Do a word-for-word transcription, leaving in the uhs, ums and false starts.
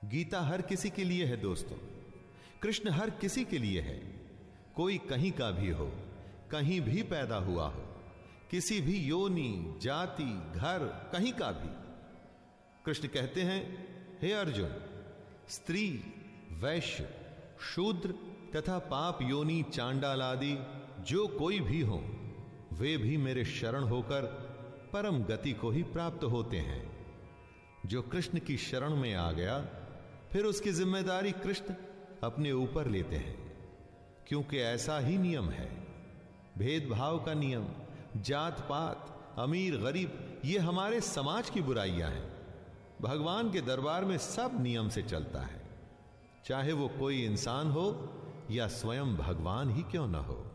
गीता हर किसी के लिए है दोस्तों, कृष्ण हर किसी के लिए है। कोई कहीं का भी हो, कहीं भी पैदा हुआ हो, किसी भी योनि, जाति, घर, कहीं का भी। कृष्ण कहते हैं, हे अर्जुन, स्त्री, वैश्य, शूद्र तथा पाप योनि, चांडाल आदि जो कोई भी हो, वे भी मेरे शरण होकर परम गति को ही प्राप्त होते हैं। जो कृष्ण की शरण में आ गया, फिर उसकी जिम्मेदारी कृष्ण अपने ऊपर लेते हैं, क्योंकि ऐसा ही नियम है। भेदभाव का नियम, जात पात, अमीर गरीब, ये हमारे समाज की बुराइयां हैं। भगवान के दरबार में सब नियम से चलता है, चाहे वो कोई इंसान हो या स्वयं भगवान ही क्यों न हो।